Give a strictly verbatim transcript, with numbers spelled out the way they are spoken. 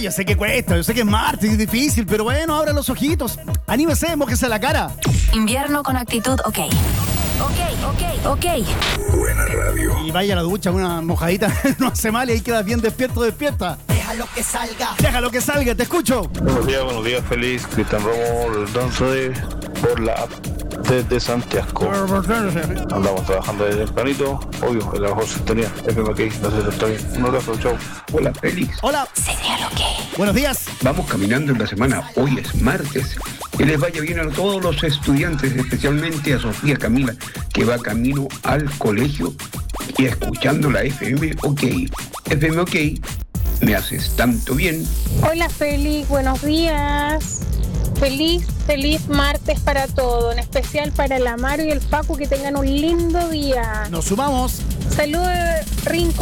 yo sé que cuesta, yo sé que es martes, es difícil, pero bueno, abra los ojitos. Anímese, mójese la cara. Invierno con actitud, ok. Ok, ok, ok. Buena radio. Y vaya a la ducha, una mojadita, no hace mal y ahí quedas bien despierto, despierta. Déjalo que salga. Déjalo que salga, te escucho. Buenos días, buenos días, feliz. Cristian Romo, el danza por la app desde Santiago. Andamos trabajando desde tempranito, obvio, en la mejor sintonía. F M K, no sé si está bien. Un abrazo, chao. Hola, Félix. Hola. Señal ok. Buenos días. Vamos caminando en la semana. Hoy es martes. Que les vaya bien a todos los estudiantes, especialmente a Sofía Camila, que va camino al colegio y escuchando la F M OK. F M OK, me haces tanto bien. Hola Félix, buenos días. Feliz, feliz martes para todo, en especial para el Amaro y el Paco, que tengan un lindo día. Nos sumamos. Saludos, Rincón.